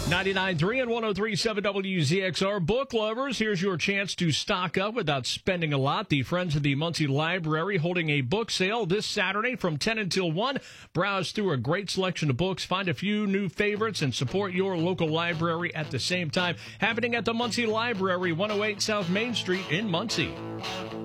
99.3 and 103.7 WZXR. Book lovers, here's your chance to stock up without spending a lot. The Friends of the Muncie Library holding a book sale this Saturday from 10 until 1. Browse through a great selection of books, find a few new favorites, and support your local library at the same time. Happening at the Muncie Library, 108 South Main Street in Muncie.